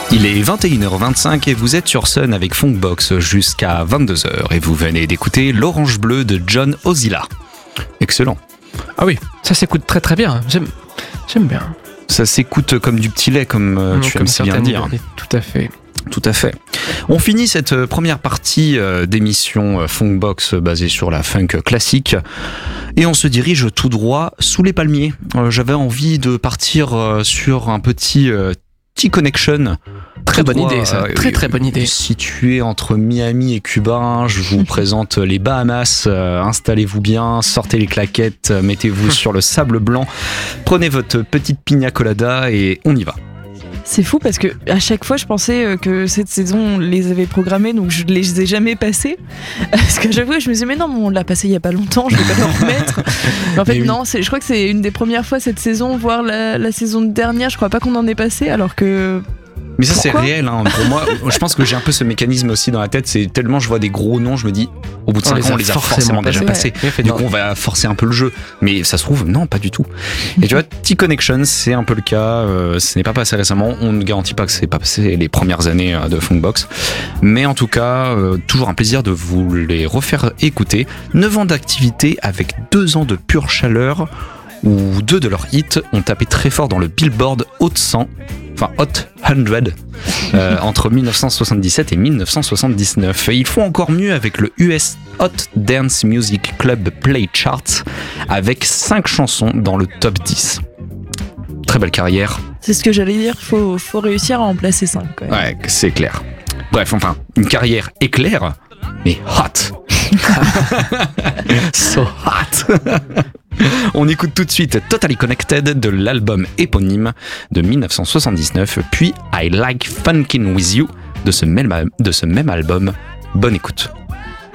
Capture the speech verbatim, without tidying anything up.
Il est vingt et une heures vingt-cinq et vous êtes sur Sun avec Funkbox jusqu'à vingt-deux heures et vous venez d'écouter L'Orange Bleu de John Ozilla. Excellent. Ah oui, ça s'écoute très très bien, j'aime, j'aime bien. Ça s'écoute comme du petit lait, comme euh, Non, tu comme aimes si bien certaines dire. idées, tout à fait. Tout à fait. On finit cette première partie d'émission Funkbox basée sur la funk classique et on se dirige tout droit sous les palmiers. J'avais envie de partir sur un petit T-Connection. Très bonne droit, idée, ça. euh, Très très bonne idée. Situé entre Miami et Cuba, je vous présente les Bahamas. Euh, installez-vous bien, sortez les claquettes, mettez-vous sur le sable blanc, prenez votre petite pina colada et on y va. C'est fou parce que à chaque fois je pensais que cette saison on les avait programmés donc je les ai jamais passés parce que j'avoue je me disais mais non on l'a passé il y a pas longtemps je vais pas le remettre mais en fait mais oui. non c'est, je crois que c'est une des premières fois cette saison voire la, la saison dernière je crois pas qu'on en ait passé alors que mais ça Pourquoi c'est réel hein. Pour moi je pense que j'ai un peu ce mécanisme aussi dans la tête, c'est tellement je vois des gros noms je me dis au bout de cinq ans on les a forcément, forcément déjà passés ouais. Du coup on va forcer un peu le jeu mais ça se trouve non pas du tout et tu vois T-Connection c'est un peu le cas, euh, ce n'est pas passé récemment, on ne garantit pas que c'est pas passé les premières années de Funkbox mais en tout cas euh, toujours un plaisir de vous les refaire écouter. Neuf ans d'activité avec deux ans de pure chaleur où deux de leurs hits ont tapé très fort dans le Billboard Hot cent, enfin Hot cent, euh, entre dix-neuf cent soixante-dix-sept et dix-neuf cent soixante-dix-neuf. Et ils font encore mieux avec le U S Hot Dance Music Club Play Charts, avec cinq chansons dans le top dix. Très belle carrière. C'est ce que j'allais dire, faut, faut réussir à en placer cinq. Quand même. Ouais, c'est clair. Bref, enfin, une carrière éclair, mais hot. So hot. On écoute tout de suite Totally Connected de l'album éponyme de dix-neuf cent soixante-dix-neuf, puis I Like Funkin' With You de ce même, de ce même album. Bonne écoute.